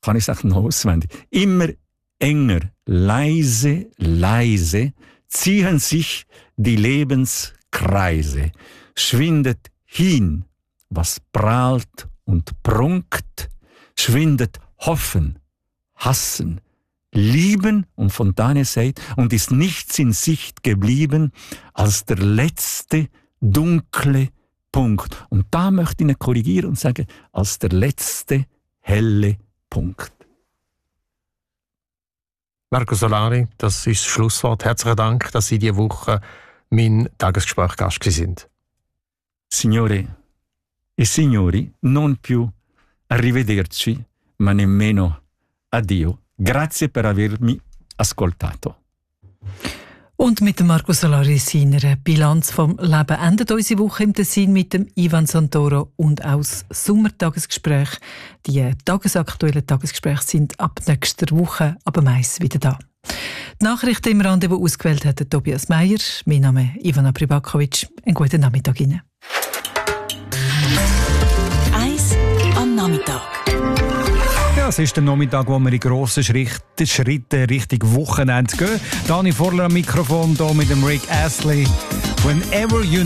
kann ich es noch auswendig. Immer enger, leise, leise ziehen sich die Lebenskreise, schwindet hin, was prahlt und prunkt, schwindet Hoffen, Hassen, Lieben, und Fontane sagt, und ist nichts in Sicht geblieben als der letzte dunkle Punkt. Und da möchte ich ihn korrigieren und sagen, als der letzte helle Punkt. Marco Solari, das ist das Schlusswort. Herzlichen Dank, dass Sie diese Woche mein Tagesgespräch-Gast sind. Signore e signori, non più arrivederci, ma nemmeno addio. Grazie per avermi ascoltato. Und mit dem Marco Solari seiner Bilanz vom Leben endet unsere Woche im Tessin mit dem Ivan Santoro und auch das Sommertagesgespräch. Die tagesaktuellen Tagesgespräche sind ab nächster Woche, aber meist wieder da. Die Nachrichten im Rendezvous ausgewählt hat Tobias Meyer. Mein Name ist Ivana Pribakovic. Einen guten Nachmittag Ihnen. 1 am Nachmittag. Ja, es ist der Nachmittag, wo wir in grossen Schritten Richtung Wochenende gehen. Dani Vorler am Mikrofon, hier mit dem Rick Astley. Whenever you